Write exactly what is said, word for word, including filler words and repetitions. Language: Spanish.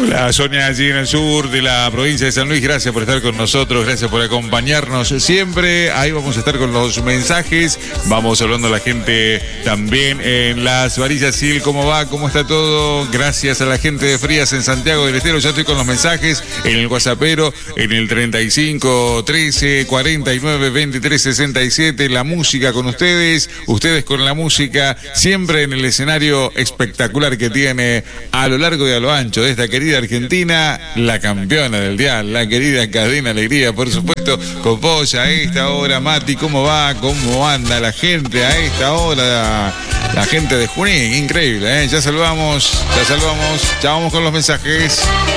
Hola, Sonia, allí en el sur de la provincia de San Luis. Gracias por estar con nosotros, gracias por acompañarnos siempre. Ahí vamos a estar con los mensajes. Vamos hablando a la gente también en Las Varillas. Sil, ¿cómo va? ¿Cómo está todo? Gracias a la gente de Frías en Santiago del Estero. Ya estoy con los mensajes en el WhatsAppero, en el treinta y cinco, trece, cuarenta y nueve, veintitrés, sesenta y siete. La música con ustedes, ustedes con la música, siempre en el escenario espectacular que tiene a lo largo y a lo ancho de esta querida Argentina, la campeona del dial, la querida Cadena Alegría, por supuesto, con vos a esta hora. Mati, ¿cómo va? ¿Cómo anda la gente a esta hora? La gente de Junín, increíble, ¿eh? Ya salvamos, ya salvamos, ya vamos con los mensajes.